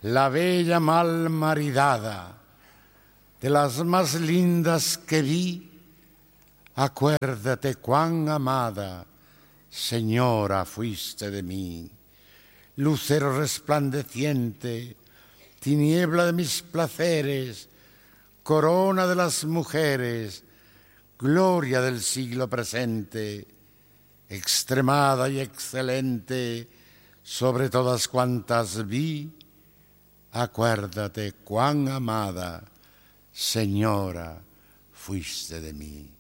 la bella mal maridada, de las más lindas que vi, acuérdate cuán amada, señora, fuiste de mí. Lucero resplandeciente, tiniebla de mis placeres, corona de las mujeres, gloria del siglo presente, extremada y excelente sobre todas cuantas vi, acuérdate cuán amada, señora, fuiste de mí.